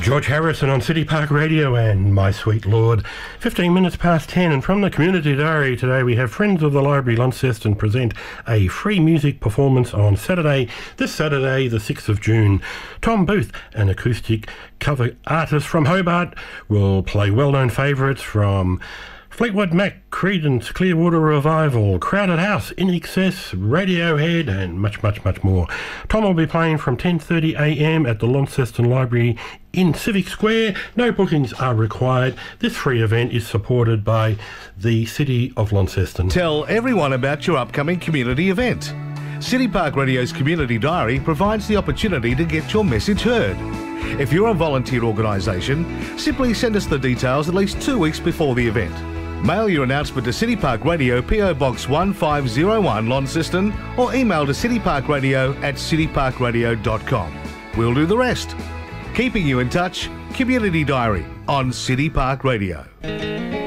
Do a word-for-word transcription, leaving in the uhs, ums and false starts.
George Harrison on City Park Radio and My Sweet Lord. fifteen minutes past ten, and from the Community Diary today we have Friends of the Library Launceston present a free music performance on Saturday, this Saturday the sixth of June. Tom Booth, an acoustic cover artist from Hobart, will play well-known favourites from Fleetwood Mac, Creedence, Clearwater Revival, Crowded House, In Excess, Radiohead and much, much, much more. Tom will be playing from ten thirty a m at the Launceston Library in Civic Square. No bookings are required. This free event is supported by the City of Launceston. Tell everyone about your upcoming community event. City Park Radio's Community Diary provides the opportunity to get your message heard. If you're a volunteer organisation, simply send us the details at least two weeks before the event. Mail your announcement to City Park Radio, P O Box one five zero one, Launceston, or email to cityparkradio at cityparkradio dot com. We'll do the rest. Keeping you in touch, Community Diary on City Park Radio.